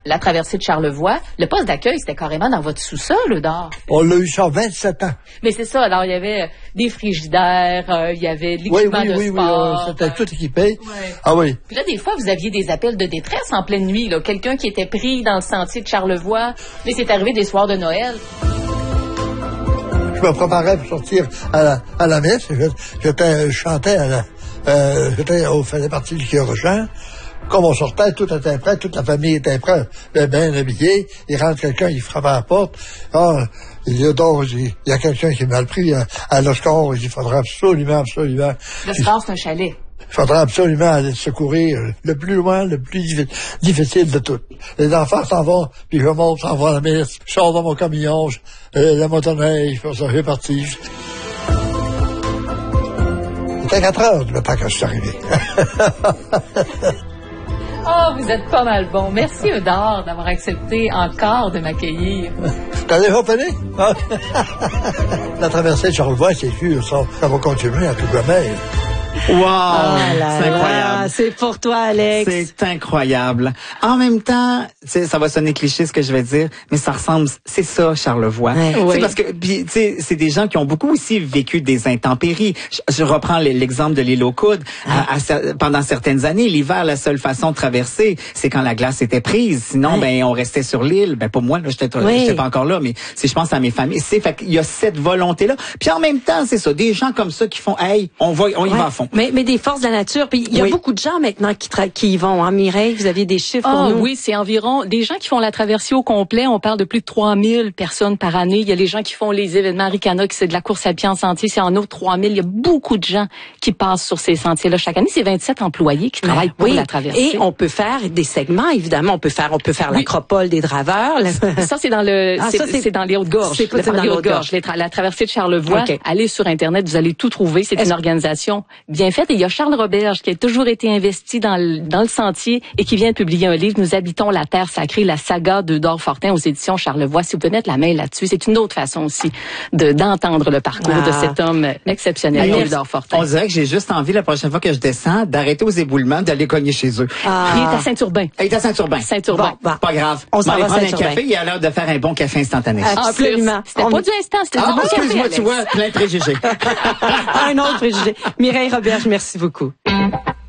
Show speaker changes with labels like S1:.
S1: La traversée de Charlevoix, le poste d'accueil, c'était carrément dans votre sous-sol, Eudard.
S2: On l'a eu ça 27 ans.
S1: Mais c'est ça, alors il y avait des frigidaires, il y avait de l'équipement de sport.
S2: Oui, c'était tout équipé.
S1: Ouais.
S2: Ah oui.
S1: Puis là, des fois, vous aviez des appels de détresse en pleine nuit, là. Quelqu'un qui était pris dans le sentier de Charlevoix. Mais c'est arrivé des soirs de Noël.
S2: Je me préparais pour sortir à la messe. Je chantais je faisais partie du chœur chant. Comme on sortait, tout était prêt, toute la famille était prête, bien habillée. Il rentre quelqu'un, il frappe à la porte. Ah, il dit, il y a quelqu'un qui est mal pris à l'Oscar. Il faudra absolument.
S1: L'Oscar, c'est un chalet.
S2: Il faudra absolument aller secourir le plus loin, le plus difficile de tout. Les enfants s'en vont, puis je monte, s'en va à la messe. Je sors dans mon camion, la motoneige, puis ça fait partie. C'était 4 heures le temps que je suis arrivé.
S1: Oh, vous êtes pas mal bon. Merci, Eudard, d'avoir accepté encore de m'accueillir.
S2: T'as déjà fini? La traversée de Charlevoix, c'est sûr, ça va continuer à tout jamais.
S3: Wow! C'est incroyable.
S4: C'est pour toi, Alex.
S3: C'est incroyable. En même temps, ça va sonner cliché ce que je vais dire, mais ça ressemble, c'est ça, Charlevoix. Ouais. Oui. Parce que, tu sais, c'est des gens qui ont beaucoup aussi vécu des intempéries. Je reprends l'exemple de l'île aux Coudes. Pendant certaines années, l'hiver, la seule façon de traverser, c'est quand la glace était prise. Sinon, ben, on restait sur l'île. Ben, pas moi, là, j'étais pas encore là, mais si je pense à mes familles, fait qu'il y a cette volonté-là. Puis en même temps, c'est ça, des gens comme ça qui font, hey, on y va à fond.
S4: Mais des forces de la nature. Puis il y a beaucoup de gens maintenant qui y vont. Hein, Mireille, vous aviez des chiffres pour nous?
S5: Oui, c'est environ des gens qui font la traversée au complet. On parle de plus de 3000 personnes par année. Il y a les gens qui font les événements Ricana, qui c'est de la course à pied en sentier. C'est en autre 3000. Il y a beaucoup de gens qui passent sur ces sentiers-là chaque année. C'est 27 employés qui travaillent pour la traversée.
S4: Et on peut faire des segments, évidemment. On peut faire l'acropole des draveurs.
S5: Ça, c'est dans c'est dans les Hautes-Gorges.
S4: C'est dans les Hautes-Gorges.
S5: La traversée de Charlevoix. Allez sur Internet, vous allez tout trouver. C'est une organisation bien faite. Et il y a Charles Roberge qui a toujours été investi dans le sentier et qui vient de publier un livre, Nous habitons la terre sacrée, la saga d'Eudard Fortin aux éditions Charlevoix. Si vous pouvez mettre la main là-dessus, c'est une autre façon aussi d'entendre le parcours de cet homme exceptionnel, Eudard Fortin.
S3: On dirait que j'ai juste envie, la prochaine fois que je descends, d'arrêter aux éboulements, d'aller cogner chez eux.
S5: Il est à Saint-Urbain.
S3: Il est à Saint-Urbain.
S5: Saint-Urbain.
S3: Bon, pas grave.
S4: On s'en va
S3: prendre un café, il a l'air de faire un bon café instantané.
S4: Absolument.
S5: C'était pas du instant, c'était du bon café.
S3: Excuse-moi, tu vois, plein de préjugés.
S4: Un autre préjugé. Mireille Roberge, merci beaucoup.